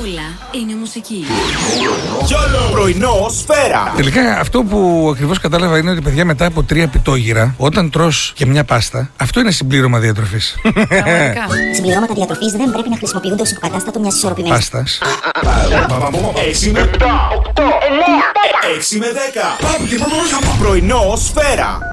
Όλα είναι μουσική. Πρωινό Σφαίρα. Τελικά αυτό που ακριβώς κατάλαβα είναι ότι, παιδιά, μετά από 3 πιτόγυρα, όταν τρως και μια πάστα, αυτό είναι συμπλήρωμα διατροφής. Συμπληρώματα διατροφής δεν πρέπει να χρησιμοποιούνται ως υποκατάστατο μιας ισορροπημένης Πάστας. 6 με 7, 8, 9, 10. 6 με 10. Πρωινό Σφαίρα.